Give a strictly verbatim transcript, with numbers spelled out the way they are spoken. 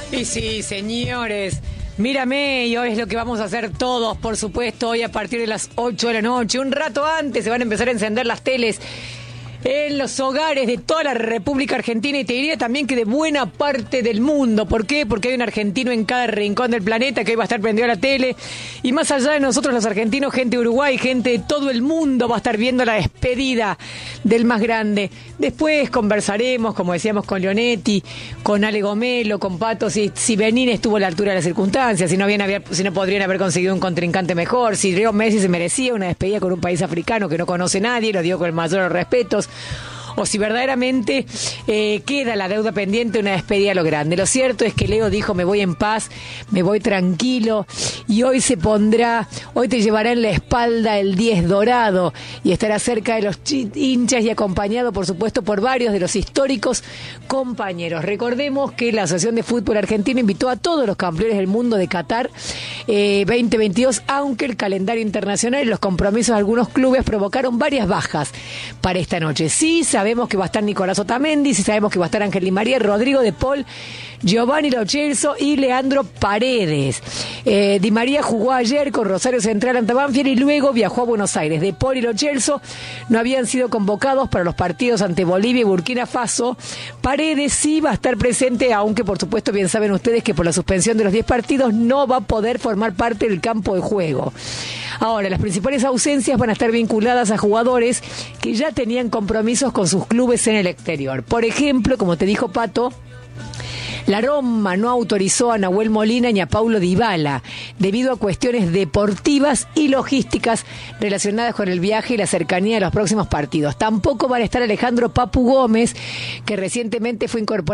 Y sí, señores, mírame, y hoy es lo que vamos a hacer todos, por supuesto, hoy a partir de las ocho de la noche. Un rato antes se van a empezar a encender las teles en los hogares de toda la República Argentina y te diría también que de buena parte del mundo. ¿Por qué? Porque hay un argentino en cada rincón del planeta que hoy va a estar prendido a la tele, y más allá de nosotros los argentinos, gente de Uruguay, gente de todo el mundo va a estar viendo la despedida del más grande. Después conversaremos, como decíamos, con Leonetti, con Ale Gomelo, con Pato, si, si Benín estuvo a la altura de las circunstancias, si no, bien había, si no podrían haber conseguido un contrincante mejor, si Leo Messi se merecía una despedida con un país africano que no conoce nadie, lo digo con el mayor de los respetos, o si verdaderamente eh, queda la deuda pendiente, una despedida a lo grande. Lo cierto es que Leo dijo: me voy en paz, me voy tranquilo, y hoy se pondrá, hoy te llevará en la espalda el diez dorado y estará cerca de los hinchas y acompañado, por supuesto, por varios de los históricos compañeros. Recordemos que la Asociación de Fútbol Argentino invitó a todos los campeones del mundo de Qatar eh, veinte veintidós, aunque el calendario internacional y los compromisos de algunos clubes provocaron varias bajas para esta noche. Sí, sabemos Sabemos que va a estar Nicolás Otamendi, sí sabemos que va a estar Ángel Di María, Rodrigo de Paul, Giovanni Lo Celso y Leandro Paredes. Eh, Di María jugó ayer con Rosario Central ante Banfield y luego viajó a Buenos Aires. De Paul y Lo Celso no habían sido convocados para los partidos ante Bolivia y Burkina Faso. Paredes sí va a estar presente, aunque por supuesto bien saben ustedes que por la suspensión de los diez partidos no va a poder formar parte del campo de juego. Ahora, las principales ausencias van a estar vinculadas a jugadores que ya tenían compromisos con sus clubes en el exterior. Por ejemplo, como te dijo Pato, la Roma no autorizó a Nahuel Molina ni a Paulo Dybala debido a cuestiones deportivas y logísticas relacionadas con el viaje y la cercanía de los próximos partidos. Tampoco van a estar Alejandro Papu Gómez, que recientemente fue incorporado